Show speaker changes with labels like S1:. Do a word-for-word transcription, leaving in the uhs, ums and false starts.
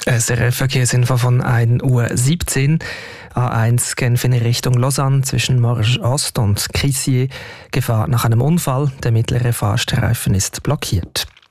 S1: S R F-Verkehrsinfo von ein Uhr siebzehn. A eins Genf in Richtung Lausanne zwischen Morges Ost und Crissier. Gefahr nach einem Unfall. Der mittlere Fahrstreifen ist blockiert.